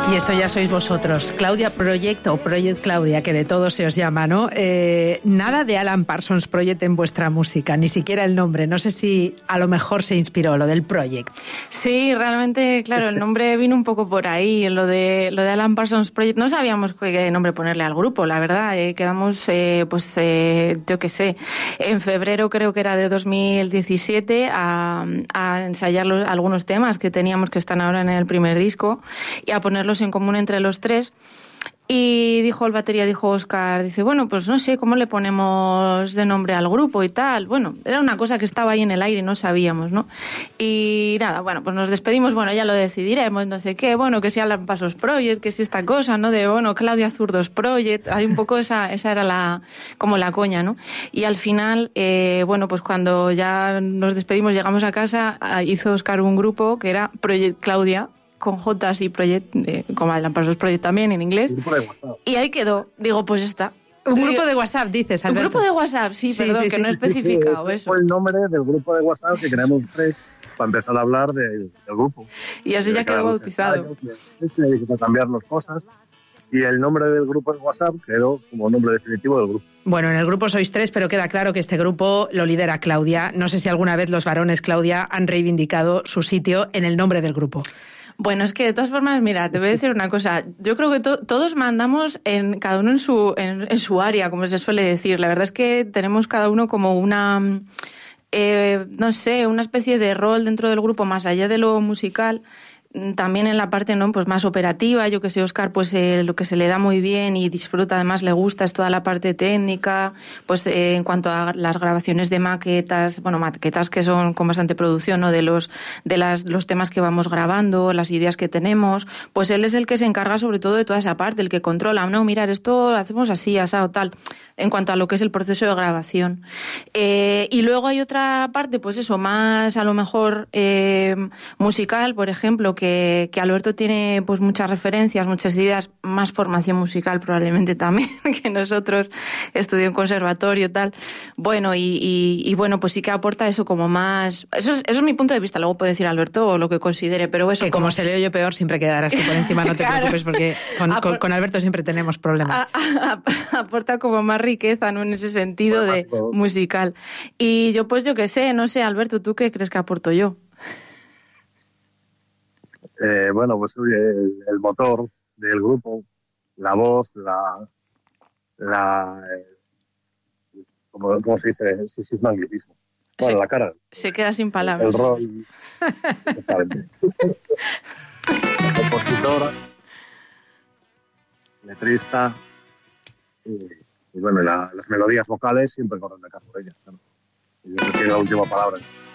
Y esto ya sois vosotros, Claudia Project o Project Claudia, que de todo se os llama, ¿no? Nada de Alan Parsons Project en vuestra música, ni siquiera el nombre. No sé si a lo mejor se inspiró lo del Project. Sí, realmente, claro, el nombre vino un poco por ahí, lo de Alan Parsons Project. No sabíamos qué nombre ponerle al grupo, la verdad. Quedamos, yo qué sé, en febrero creo que era de 2017 a ensayar algunos temas que teníamos que están ahora en el primer disco y a ponerlos en común entre los tres. Y dijo Óscar, dice, bueno, pues no sé, ¿cómo le ponemos de nombre al grupo y tal? Bueno, era una cosa que estaba ahí en el aire y no sabíamos, ¿no? Y nada, bueno, pues nos despedimos, bueno, ya lo decidiremos, no sé qué, bueno, que si Alan Parsons Project, que si esta cosa, ¿no? De, bueno, Claudia Zurdos Project, hay un poco esa era como la coña, ¿no? Y al final, bueno, pues cuando ya nos despedimos, llegamos a casa, hizo Óscar un grupo que era Project Claudia, con Jotas y Project, como Alan Parsons Project también en inglés. Y ahí quedó. Digo, pues está. Un grupo de WhatsApp, dices, Alberto. Un grupo de WhatsApp, sí, perdón, que no he especificado eso. Fue el nombre del grupo de WhatsApp que creamos tres para empezar a hablar del grupo. Y así ya quedó bautizado. Para cambiarnos cosas. Y el nombre del grupo de WhatsApp quedó como nombre definitivo del grupo. Bueno, en el grupo sois tres, pero queda claro que este grupo lo lidera Claudia. No sé si alguna vez los varones, Claudia, han reivindicado su sitio en el nombre del grupo. Bueno, es que de todas formas, mira, te voy a decir una cosa. Yo creo que todos mandamos cada uno en su área, como se suele decir. La verdad es que tenemos cada uno como una, no sé, una especie de rol dentro del grupo más allá de lo musical. También en la parte, ¿no?, pues más operativa. Yo que sé, Óscar, pues lo que se le da muy bien y disfruta, además le gusta, es toda la parte técnica, pues en cuanto a las grabaciones de maquetas, bueno, maquetas que son con bastante producción, ¿no?, de los temas que vamos grabando, las ideas que tenemos, pues él es el que se encarga sobre todo de toda esa parte, el que controla, no, mirar, esto lo hacemos así, asado, tal, en cuanto a lo que es el proceso de grabación. Y luego hay otra parte, pues eso, más a lo mejor musical, por ejemplo, que Alberto tiene pues muchas referencias, muchas ideas, más formación musical probablemente también que nosotros, estudió en conservatorio, tal. Bueno, y bueno, pues sí que aporta eso como más... Eso es mi punto de vista, luego puede decir Alberto o lo que considere, pero eso... Que como se le oye peor, siempre quedarás tú por encima, no te claro. preocupes, porque con Alberto siempre tenemos problemas. Aporta como más riqueza, ¿no?, en ese sentido de musical. Y yo pues yo qué sé, no sé, Alberto, ¿tú qué crees que aporto yo? Bueno, pues el motor del grupo, la voz, ¿cómo se dice? Sí, es un anglicismo. Bueno, la cara. Se queda sin palabras. El rol. La compositora, letrista, y bueno, las melodías vocales siempre corren de acá por ellas, ¿no? Y yo creo que tiene la última palabra.